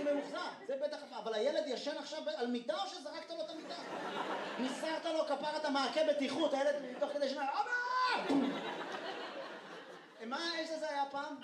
ממוחזר, זה בטח, אבל הילד ישן עכשיו על מיטה או שזרקת לו את המיטה? ניסרת לו כפרת המעקה בטיחות, הילד תוך כדי שנה, אבא! מה האש הזה היה פעם?